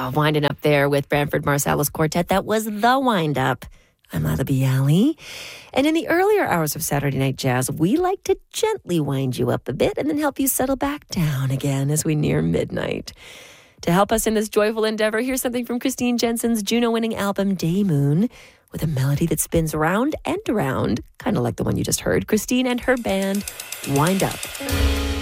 Winding up there with Branford Marsalis Quartet. That was The Wind Up. I'm Lila Bialy. And in the earlier hours of Saturday Night Jazz, we like to gently wind you up a bit and then help you settle back down again as we near midnight. To help us in this joyful endeavor, here's something from Christine Jensen's Juno-winning album, Day Moon, with a melody that spins round and around, kind of like the one you just heard. Christine and her band, Wind Up.